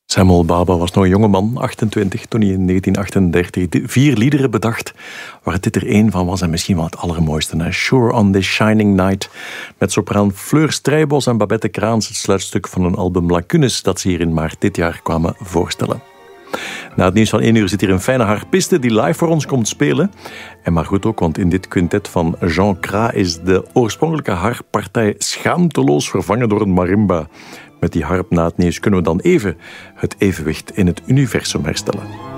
Samuel Baba was nog een jonge man, 28, toen hij in 1938 4 liederen bedacht, waar dit er één van was en misschien wel het allermooiste. Sure on this shining night, met sopraan Fleur Strijbos en Babette Kraans, het sluitstuk van hun album Lacunes, dat ze hier in maart dit jaar kwamen voorstellen. Na het nieuws van 1 uur zit hier een fijne harpiste die live voor ons komt spelen. En maar goed ook, want in dit quintet van Jean Cras is de oorspronkelijke harppartij schaamteloos vervangen door een marimba. Met die harp na het nieuws kunnen we dan even het evenwicht in het universum herstellen.